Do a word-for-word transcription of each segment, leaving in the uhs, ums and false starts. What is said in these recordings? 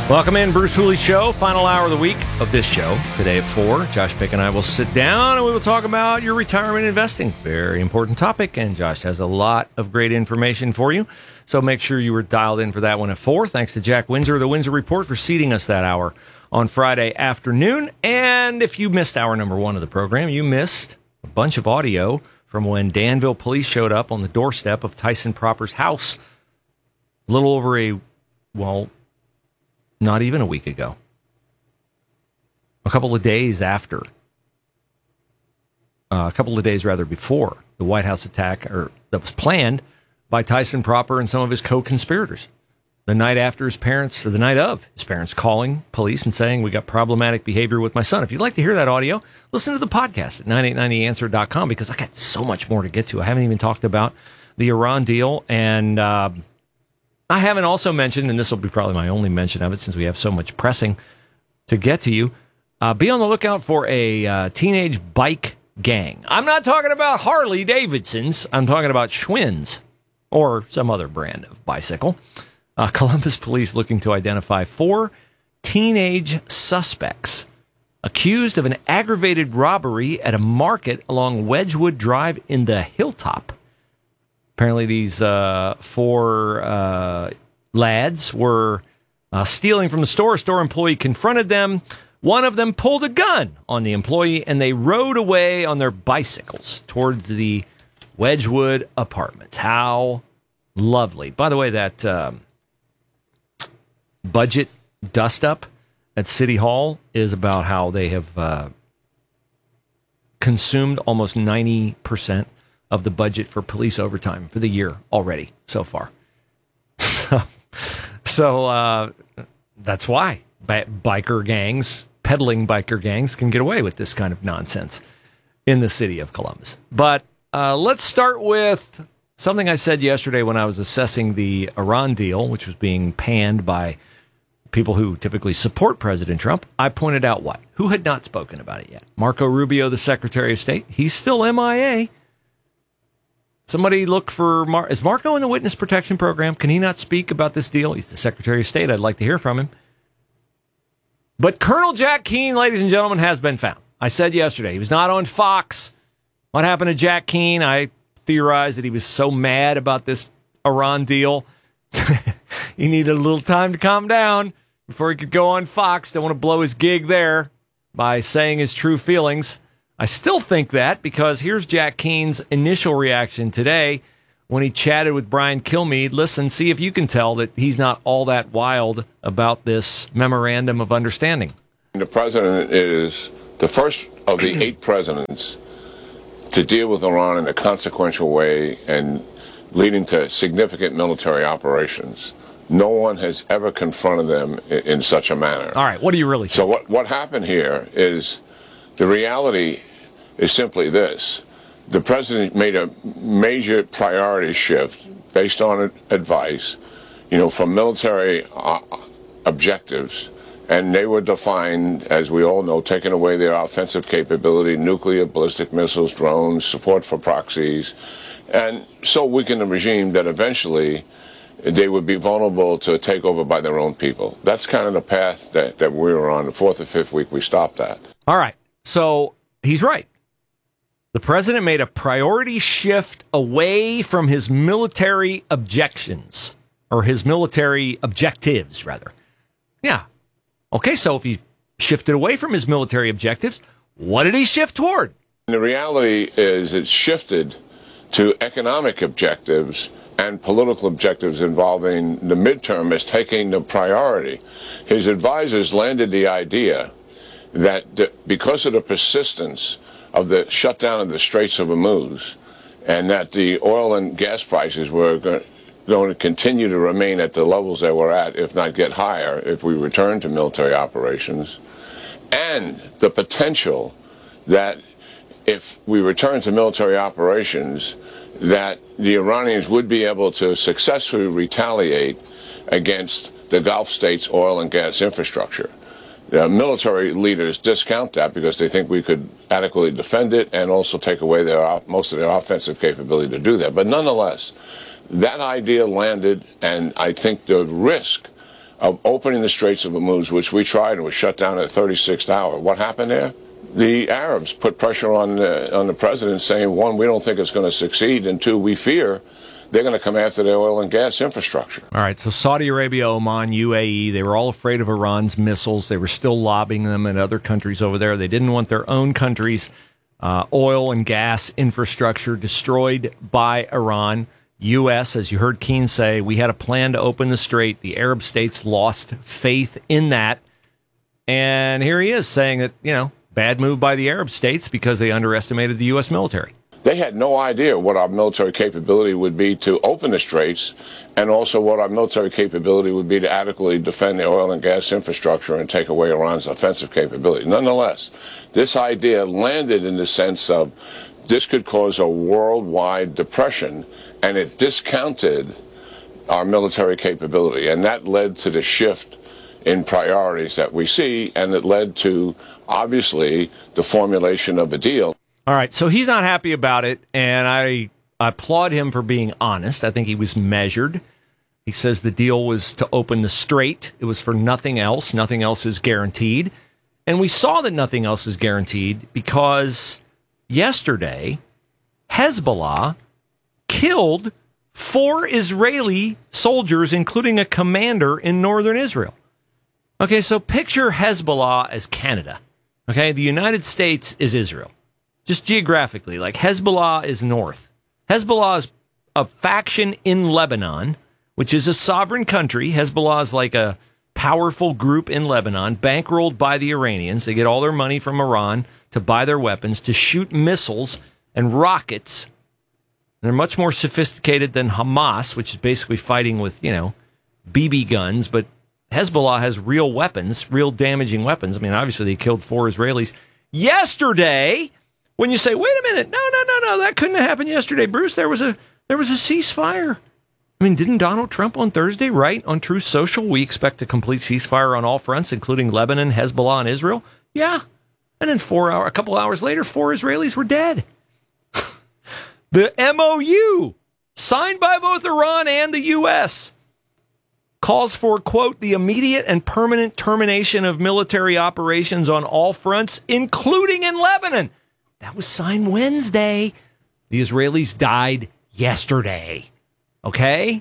Welcome in, Bruce Hooley Show, final hour of the week of this show. Today at four, Josh Pick and I will sit down and we will talk about your retirement investing. Very important topic, and Josh has a lot of great information for you. So make sure you were dialed in for that one at four. Thanks to Jack Windsor, the Windsor Report, for seating us that hour on Friday afternoon. And if you missed hour number one of the program, you missed a bunch of audio from when Danville police showed up on the doorstep of Tyson Proper's house a little over a, well, not even a week ago. A couple of days after. Uh, a couple of days, rather, before the White House attack or that was planned by Tyson Proper and some of his co-conspirators. The night after his parents, or the night of his parents calling police and saying, we got problematic behavior with my son. If you'd like to hear that audio, listen to the podcast at nine eight nine the answer dot com, because I got so much more to get to. I haven't even talked about the Iran deal, and uh, I haven't also mentioned, and this will be probably my only mention of it since we have so much pressing to get to you, uh, be on the lookout for a uh, teenage bike gang. I'm not talking about Harley Davidsons. I'm talking about Schwinn's or some other brand of bicycle. Uh, Columbus police looking to identify four teenage suspects accused of an aggravated robbery at a market along Wedgwood Drive in the Hilltop. Apparently, these uh, four uh, lads were uh, stealing from the store. A store employee confronted them. One of them pulled a gun on the employee, and they rode away on their bicycles towards the Wedgwood apartments. How lovely. By the way, that um, budget dust-up at City Hall is about how they have uh, consumed almost ninety percent of the budget for police overtime for the year already so far. So, so uh, that's why bi- biker gangs, peddling biker gangs can get away with this kind of nonsense in the city of Columbus. But uh, let's start with something I said yesterday when I was assessing the Iran deal, which was being panned by people who typically support President Trump. I pointed out what? Who had not spoken about it yet? Marco Rubio, the Secretary of State. He's still M I A. Somebody look for, Mar- is Marco in the Witness Protection Program? Can he not speak about this deal? He's the Secretary of State. I'd like to hear from him. But Colonel Jack Keane, ladies and gentlemen, has been found. I said yesterday, he was not on Fox. What happened to Jack Keane? I theorized that he was so mad about this Iran deal. He needed a little time to calm down before he could go on Fox. Don't want to blow his gig there by saying his true feelings. I still think that, because here's Jack Keane's initial reaction today when he chatted with Brian Kilmeade. Listen, see if you can tell that he's not all that wild about this memorandum of understanding. The president is the first of the eight presidents to deal with Iran in a consequential way and leading to significant military operations. No one has ever confronted them in such a manner. All right, what do you really think? So what, what happened here is, the reality is simply this. The president made a major priority shift based on advice, you know, from military uh, objectives, and they were defined, as we all know, taking away their offensive capability, nuclear, ballistic missiles, drones, support for proxies, and so weaken the regime that eventually they would be vulnerable to a takeover by their own people. That's kind of the path that, that we were on. The fourth or fifth week we stopped that. All right. So he's right. The president made a priority shift away from his military objections, or his military objectives, rather. Yeah. Okay, so if he shifted away from his military objectives, what did he shift toward? The reality is it shifted to economic objectives and political objectives involving the midterm as taking the priority. His advisors landed the idea that the, because of the persistence of the shutdown of the Straits of Hormuz, and that the oil and gas prices were go- going to continue to remain at the levels they were at, if not get higher, if we return to military operations, and the potential that if we return to military operations, that the Iranians would be able to successfully retaliate against the Gulf states' oil and gas infrastructure. The military leaders discount that because they think we could adequately defend it and also take away their most of their offensive capability to do that. But nonetheless, that idea landed, and I think the risk of opening the Straits of Hormuz, which we tried and was shut down at the thirty-sixth hour. What happened there? The Arabs put pressure on the, on the president, saying, one, we don't think it's going to succeed, and two, we fear they're going to come after their oil and gas infrastructure. All right, so Saudi Arabia, Oman, U A E, they were all afraid of Iran's missiles. They were still lobbying them in other countries over there. They didn't want their own country's uh, oil and gas infrastructure destroyed by Iran. U S, as you heard Keene say, we had a plan to open the strait. The Arab states lost faith in that. And here he is saying that, you know, bad move by the Arab states because they underestimated the U S military. They had no idea what our military capability would be to open the straits, and also what our military capability would be to adequately defend the oil and gas infrastructure and take away Iran's offensive capability. Nonetheless, this idea landed in the sense of this could cause a worldwide depression, and it discounted our military capability. And that led to the shift in priorities that we see, and it led to, obviously, the formulation of a deal. All right, so he's not happy about it, and I, I applaud him for being honest. I think he was measured. He says the deal was to open the strait. It was for nothing else. Nothing else is guaranteed. And we saw that nothing else is guaranteed because yesterday, Hezbollah killed four Israeli soldiers, including a commander in northern Israel. Okay, so picture Hezbollah as Canada. Okay, the United States is Israel. Just geographically, like Hezbollah is north. Hezbollah is a faction in Lebanon, which is a sovereign country. Hezbollah is like a powerful group in Lebanon, bankrolled by the Iranians. They get all their money from Iran to buy their weapons, to shoot missiles and rockets. They're much more sophisticated than Hamas, which is basically fighting with, you know, B B guns. But Hezbollah has real weapons, real damaging weapons. I mean, obviously they killed four Israelis yesterday. When you say, wait a minute, no, no, no, no, that couldn't have happened yesterday, Bruce. There was a there was a ceasefire. I mean, didn't Donald Trump on Thursday write on Truth Social, we expect a complete ceasefire on all fronts, including Lebanon, Hezbollah, and Israel? Yeah. And then four hour, a couple hours later, four Israelis were dead. The M O U, signed by both Iran and the U S, calls for, quote, the immediate and permanent termination of military operations on all fronts, including in Lebanon. That was signed Wednesday. The Israelis died yesterday. Okay?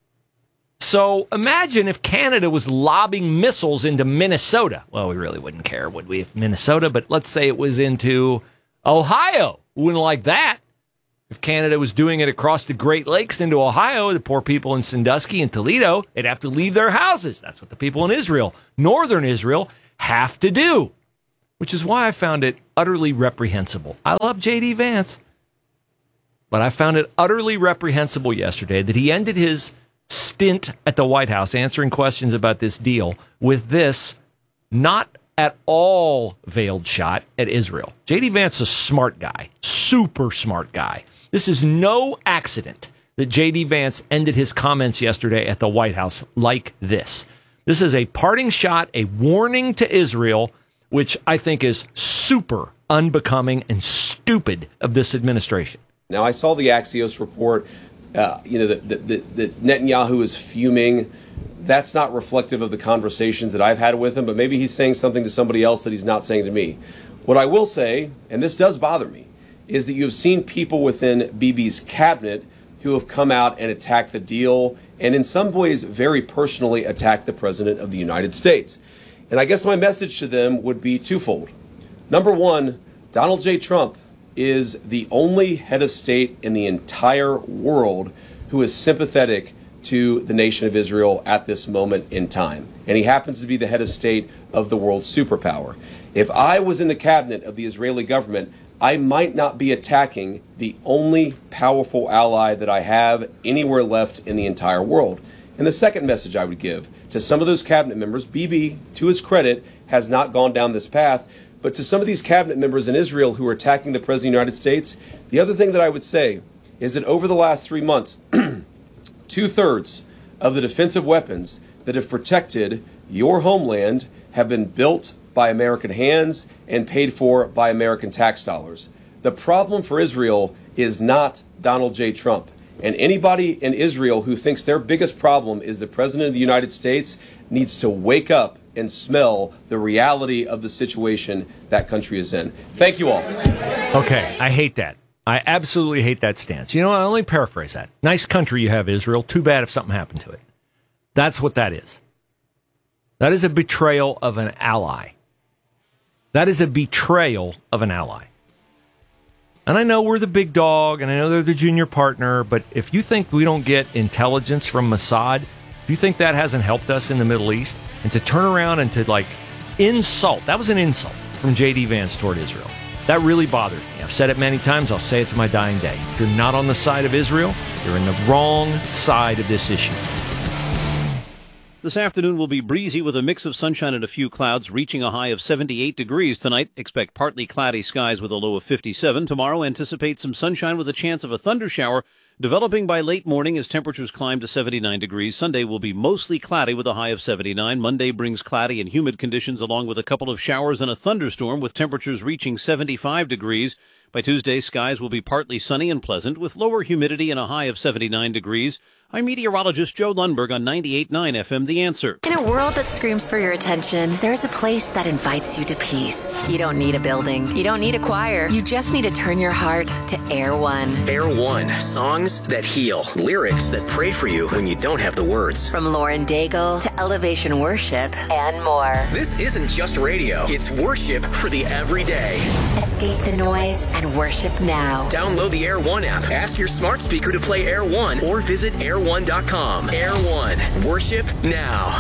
So imagine if Canada was lobbing missiles into Minnesota. Well, we really wouldn't care, would we, if Minnesota, but let's say it was into Ohio. We wouldn't like that. If Canada was doing it across the Great Lakes into Ohio, the poor people in Sandusky and Toledo, they'd have to leave their houses. That's what the people in Israel, northern Israel, have to do. Which is why I found it utterly reprehensible. I love J D Vance, but I found it utterly reprehensible yesterday that he ended his stint at the White House answering questions about this deal with this not at all veiled shot at Israel. J D Vance is a smart guy, super smart guy. This is no accident that J D Vance ended his comments yesterday at the White House like this. This is a parting shot, a warning to Israel, which I think is super unbecoming and stupid of this administration. Now, I saw the Axios report, uh, you know, that, that, that Netanyahu is fuming. That's not reflective of the conversations that I've had with him, but maybe he's saying something to somebody else that he's not saying to me. What I will say, and this does bother me, is that you have seen people within Bibi's cabinet who have come out and attacked the deal, and in some ways very personally attacked the President of the United States. And I guess my message to them would be twofold. Number one, Donald J. Trump is the only head of state in the entire world who is sympathetic to the nation of Israel at this moment in time. And he happens to be the head of state of the world's superpower. If I was in the cabinet of the Israeli government, I might not be attacking the only powerful ally that I have anywhere left in the entire world. And the second message I would give to some of those cabinet members, Bibi, to his credit, has not gone down this path, but to some of these cabinet members in Israel who are attacking the President of the United States, the other thing that I would say is that over the last three months, two-thirds of the defensive weapons that have protected your homeland have been built by American hands and paid for by American tax dollars. The problem for Israel is not Donald J. Trump. And anybody in Israel who thinks their biggest problem is the President of the United States needs to wake up and smell the reality of the situation that country is in. Thank you all. Okay, I hate that. I absolutely hate that stance. You know, I'll only paraphrase that. Nice country you have, Israel. Too bad if something happened to it. That's what that is. That is a betrayal of an ally. That is a betrayal of an ally. And I know we're the big dog, and I know they're the junior partner, but if you think we don't get intelligence from Mossad, if you think that hasn't helped us in the Middle East, and to turn around and to, like, insult, that was an insult from J D Vance toward Israel. That really bothers me. I've said it many times. I'll say it to my dying day. If you're not on the side of Israel, you're in the wrong side of this issue. This afternoon will be breezy with a mix of sunshine and a few clouds, reaching a high of seventy-eight degrees tonight. Expect partly cloudy skies with a low of fifty-seven. Tomorrow, anticipate some sunshine with a chance of a thunder shower, developing by late morning as temperatures climb to seventy-nine degrees. Sunday will be mostly cloudy with a high of seventy-nine. Monday brings cloudy and humid conditions along with a couple of showers and a thunderstorm with temperatures reaching seventy-five degrees. By Tuesday, skies will be partly sunny and pleasant with lower humidity and a high of seventy-nine degrees. I'm meteorologist Joe Lundberg on ninety-eight point nine F M The Answer. In a world that screams for your attention, there's a place that invites you to peace. You don't need a building. You don't need a choir. You just need to turn your heart to Air One. Air One. Songs that heal. Lyrics that pray for you when you don't have the words. From Lauren Daigle to Elevation Worship and more. This isn't just radio. It's worship for the everyday. Escape the noise and worship now. Download the Air One app. Ask your smart speaker to play Air One or visit air one dot com. Air One. Worship now.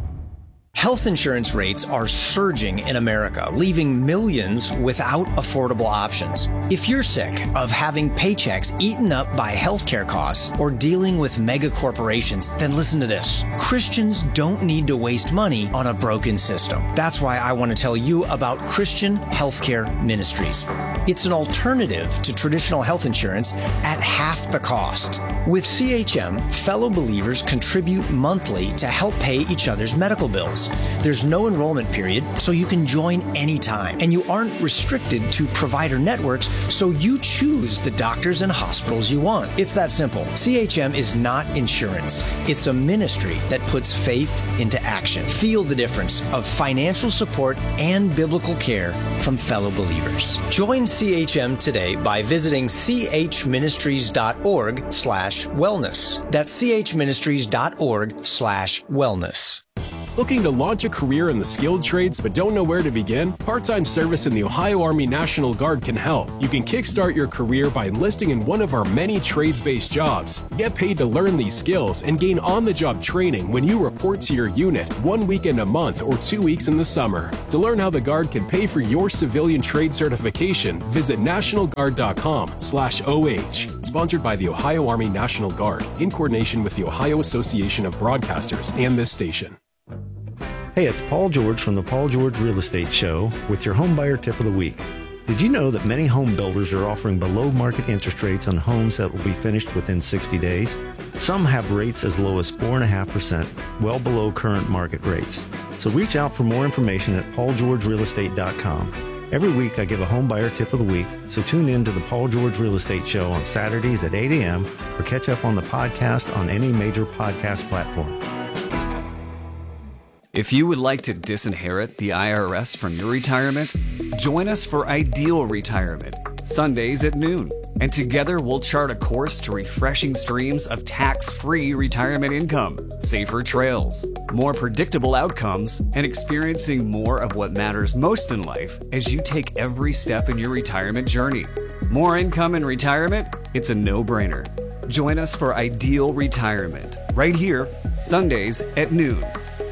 Health insurance rates are surging in America, leaving millions without affordable options. If you're sick of having paychecks eaten up by healthcare costs or dealing with mega corporations, then listen to this. Christians don't need to waste money on a broken system. That's why I want to tell you about Christian Healthcare Ministries. It's an alternative to traditional health insurance at half the cost. With C H M, fellow believers contribute monthly to help pay each other's medical bills. There's no enrollment period, so you can join anytime. And you aren't restricted to provider networks, so you choose the doctors and hospitals you want. It's that simple. C H M is not insurance. It's a ministry that puts faith into action. Feel the difference of financial support and biblical care from fellow believers. Join C H M today by visiting chministries.org slash wellness. That's chministries.org slash wellness. Looking to launch a career in the skilled trades but don't know where to begin? Part-time service in the Ohio Army National Guard can help. You can kickstart your career by enlisting in one of our many trades-based jobs. Get paid to learn these skills and gain on-the-job training when you report to your unit one weekend a month or two weeks in the summer. To learn how the Guard can pay for your civilian trade certification, visit nationalguard.com slash OH. Sponsored by the Ohio Army National Guard in coordination with the Ohio Association of Broadcasters and this station. Hey, it's Paul George from the Paul George Real Estate Show with your home buyer tip of the week. Did you know that many home builders are offering below market interest rates on homes that will be finished within sixty days? Some have rates as low as four point five percent, well below current market rates. So reach out for more information at paul george real estate dot com. Every week I give a home buyer tip of the week, so tune in to the Paul George Real Estate Show on Saturdays at eight a.m. or catch up on the podcast on any major podcast platform. If you would like to disinherit the I R S from your retirement, join us for Ideal Retirement, Sundays at noon. And together we'll chart a course to refreshing streams of tax-free retirement income, safer trails, more predictable outcomes, and experiencing more of what matters most in life as you take every step in your retirement journey. More income in retirement? It's a no-brainer. Join us for Ideal Retirement, right here, Sundays at noon.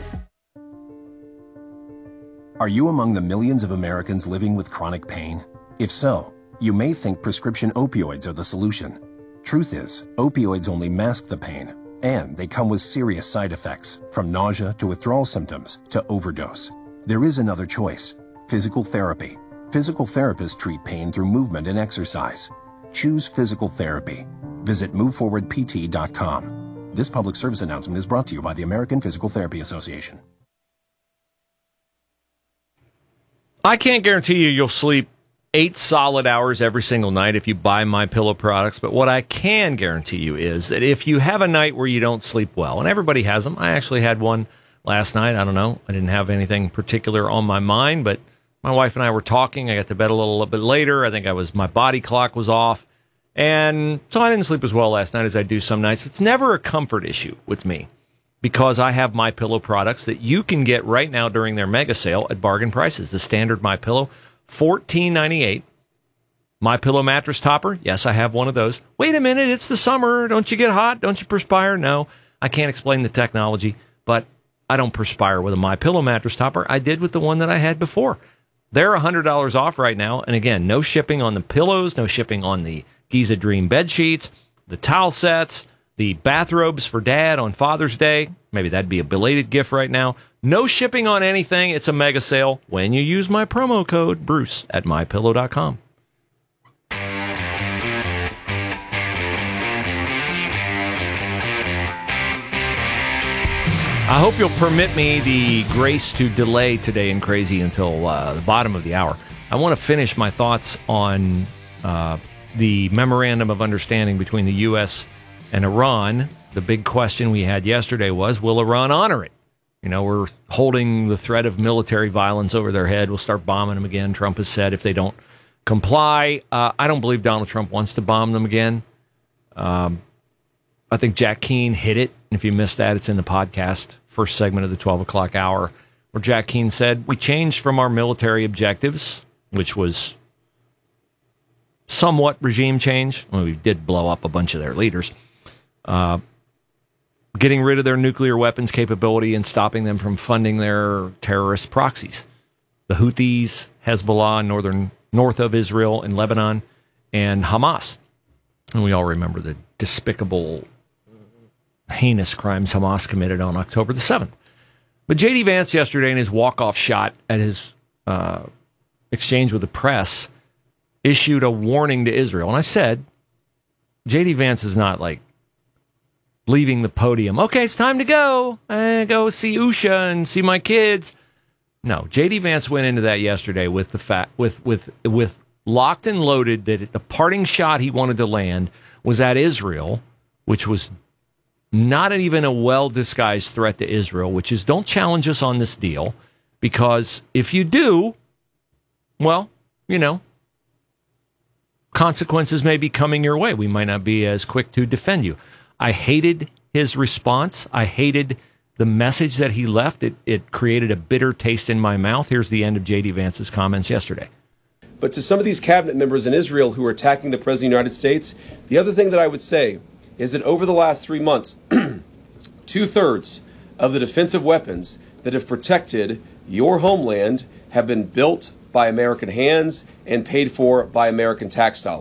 Are you among the millions of Americans living with chronic pain? If so, you may think prescription opioids are the solution. Truth is, opioids only mask the pain, and they come with serious side effects, from nausea to withdrawal symptoms to overdose. There is another choice: physical therapy. Physical therapists treat pain through movement and exercise. Choose physical therapy. Visit move forward p t dot com. This public service announcement is brought to you by the American Physical Therapy Association. I can't guarantee you you'll sleep eight solid hours every single night if you buy My Pillow products. But what I can guarantee you is that if you have a night where you don't sleep well, and everybody has them. I actually had one last night. I don't know. I didn't have anything particular on my mind, but my wife and I were talking. I got to bed a little, little bit later. I think I was my body clock was off. And so I didn't sleep as well last night as I do some nights. It's never a comfort issue with me because I have My Pillow products that you can get right now during their mega sale at bargain prices. The standard My Pillow, fourteen ninety-eight. My Pillow mattress topper, yes, I have one of those. Wait a minute, it's the summer. Don't you get hot? Don't you perspire? No, I can't explain the technology, but I don't perspire with a My Pillow mattress topper. I did with the one that I had before. They're one hundred dollars off right now. And again, no shipping on the pillows, no shipping on the Giza Dream bed sheets, the towel sets, the bathrobes for Dad on Father's Day. Maybe that'd be a belated gift right now. No shipping on anything. It's a mega sale when you use my promo code Bruce at my pillow dot com. I hope you'll permit me the grace to delay today in Crazy until uh, the bottom of the hour. I want to finish my thoughts on uh, the memorandum of understanding between the U S and Iran. The big question we had yesterday was, will Iran honor it? You know, we're holding the threat of military violence over their head. We'll start bombing them again. Trump has said if they don't comply. Uh, I don't believe Donald Trump wants to bomb them again. Um, I think Jack Keane hit it. If you missed that, it's in the podcast, first segment of the twelve o'clock hour, where Jack Keane said, we changed from our military objectives, which was somewhat regime change. Well, we did blow up a bunch of their leaders. Uh, getting rid of their nuclear weapons capability and stopping them from funding their terrorist proxies. The Houthis, Hezbollah, northern north of Israel and Lebanon, and Hamas. And we all remember the despicable, heinous crimes Hamas committed on October the seventh. But J D. Vance yesterday in his walk-off shot at his uh, exchange with the press issued a warning to Israel. And I said, J D. Vance is not like leaving the podium. Okay, it's time to go. Uh, go see Usha and see my kids. No, J D. Vance went into that yesterday with the fact, with with with locked and loaded that the parting shot he wanted to land was at Israel, which was not even a well-disguised threat to Israel, which is don't challenge us on this deal, because if you do, well, you know, consequences may be coming your way. We might not be as quick to defend you. I hated his response. I hated the message that he left. It, it created a bitter taste in my mouth. Here's the end of J D. Vance's comments yesterday. But to some of these cabinet members in Israel who are attacking the President of the United States, the other thing that I would say is that over the last three months, two-thirds of the defensive weapons that have protected your homeland have been built by American hands and paid for by American tax dollars.